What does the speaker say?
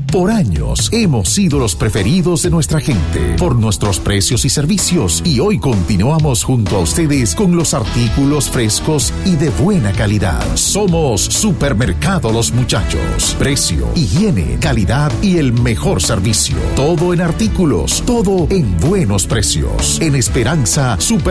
Por años hemos sido los preferidos de nuestra gente por nuestros precios y servicios, y hoy continuamos junto a ustedes con los artículos frescos y de buena calidad. Somos Supermercado Los Muchachos. Precio, higiene, calidad y el mejor servicio. Todo en artículos, todo en buenos precios. En Esperanza,